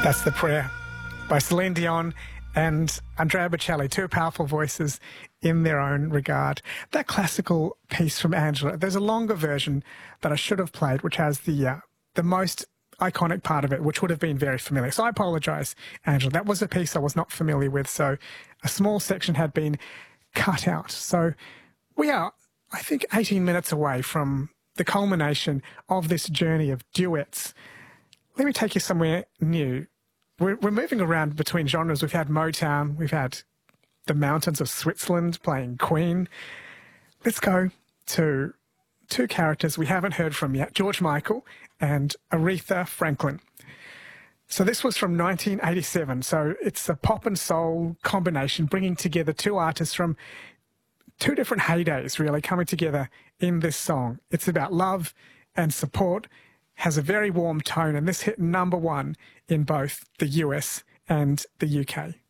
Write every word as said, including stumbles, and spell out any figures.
That's The Prayer by Celine Dion and Andrea Bocelli, two powerful voices in their own regard. That classical piece from Angela, there's a longer version that I should have played, which has the uh, the most iconic part of it, which would have been very familiar. So I apologise, Angela. That was a piece I was not familiar with, so a small section had been cut out. So we are, I think, eighteen minutes away from the culmination of this journey of duets. Let me take you somewhere new. We're, we're moving around between genres. We've had Motown, we've had the mountains of Switzerland playing Queen. Let's go to two characters we haven't heard from yet, George Michael and Aretha Franklin. So this was from nineteen eighty-seven, so it's a pop and soul combination, bringing together two artists from two different heydays, really, coming together in this song. It's about love and support, has a very warm tone, and this hit number one in both the U S and the U K.